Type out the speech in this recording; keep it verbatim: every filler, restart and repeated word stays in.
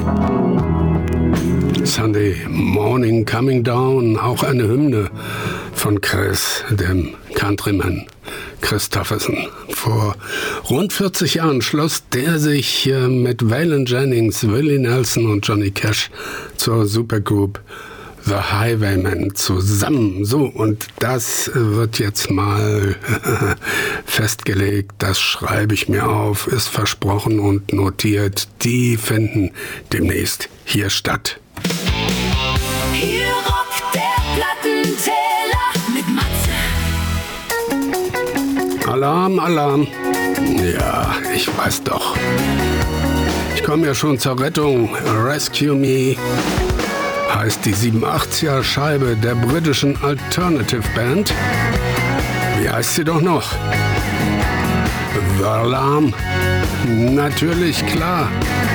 Sunday Morning Coming Down, auch eine Hymne von Chris, dem Countryman Christofferson. Vor rund vierzig Jahren schloss der sich mit Waylon Jennings, Willie Nelson und Johnny Cash zur Supergroup The Highwaymen zusammen. So, und das wird jetzt mal festgelegt, das schreibe ich mir auf, ist versprochen und notiert. Die finden demnächst hier statt. Hier rockt der Plattenteller mit Matze. Alarm, Alarm. Ja, ich weiß doch. Ich komme ja schon zur Rettung. Rescue Me heißt die siebenundachtziger Scheibe der britischen Alternative Band. Wie heißt sie doch noch? The Alarm. Natürlich, klar.